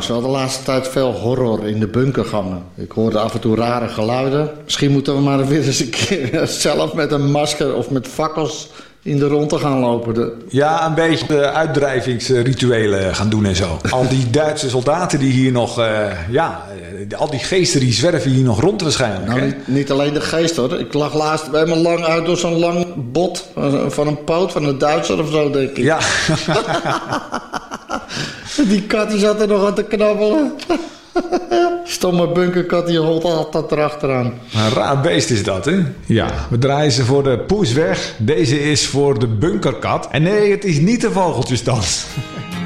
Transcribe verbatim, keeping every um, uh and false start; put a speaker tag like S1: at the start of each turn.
S1: s'nachts wel de laatste tijd veel horror in de bunkergangen. Ik hoorde af en toe rare geluiden. Misschien moeten we maar weer eens een keer zelf met een masker of met fakkels in de rondte gaan lopen. De...
S2: Ja, een beetje de uitdrijvingsrituelen gaan doen en zo. Al die Duitse soldaten die hier nog... Uh, ja, al die geesten die zwerven hier nog rond waarschijnlijk.
S1: Nou, niet, niet alleen de geest hoor. Ik lag laatst bij me lang uit door zo'n lang bot van een poot van een Duitser of zo, denk ik.
S2: Ja.
S1: Die kat die zat er nog aan te knabbelen. Stomme bunkerkat die holt altijd erachteraan.
S2: Een raar beest is dat, hè? Ja, we draaien ze voor de poes weg. Deze is voor de bunkerkat. En nee, het is niet de vogeltjesdans.